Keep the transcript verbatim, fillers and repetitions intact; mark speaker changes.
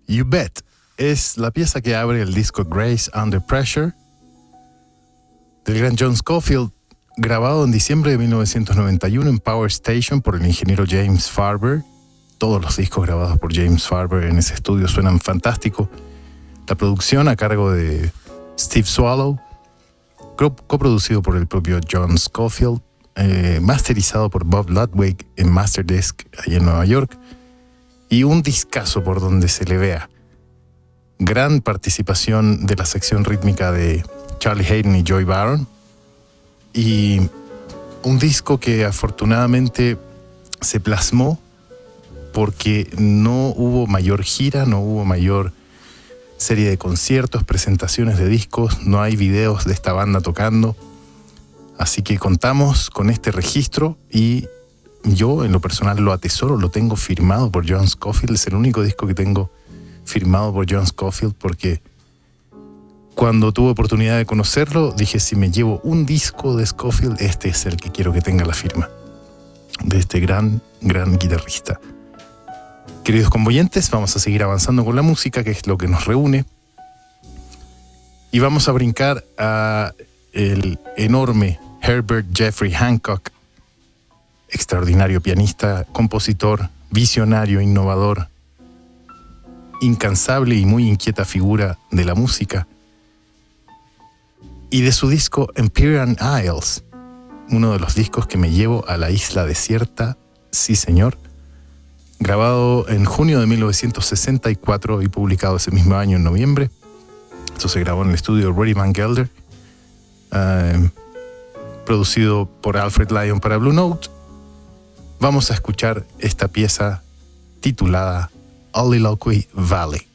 Speaker 1: You Bet es la pieza que abre el disco Grace Under Pressure del gran John Scofield, grabado en diciembre de mil novecientos noventa y uno en Power Station por el ingeniero James Farber. Todos los discos grabados por James Farber en ese estudio suenan fantástico. La producción a cargo de Steve Swallow, coproducido por el propio John Scofield, eh, masterizado por Bob Ludwig en Masterdisc allá en Nueva York, y un discazo por donde se le vea. Gran participación de la sección rítmica de Charlie Haden y Joy Baron, y un disco que afortunadamente se plasmó porque no hubo mayor gira, no hubo mayor serie de conciertos, presentaciones de discos, no hay videos de esta banda tocando, así que contamos con este registro y yo en lo personal lo atesoro, lo tengo firmado por John Scofield. Es el único disco que tengo firmado por John Scofield, porque cuando tuve oportunidad de conocerlo dije, si me llevo un disco de Scofield, este es el que quiero que tenga la firma de este gran, gran guitarrista. Queridos convoyentes, vamos a seguir avanzando con la música, que es lo que nos reúne, y vamos a brincar a el enorme Herbert Jeffrey Hancock, extraordinario pianista, compositor, visionario, innovador, incansable y muy inquieta figura de la música, y de su disco Empyrean Isles, uno de los discos que me llevo a la isla desierta, sí señor, grabado en junio de mil novecientos sesenta y cuatro y publicado ese mismo año en noviembre. Esto se grabó en el estudio Rudy Van Gelder, uh, producido por Alfred Lyon para Blue Note. Vamos a escuchar esta pieza titulada Oliloquy Valley.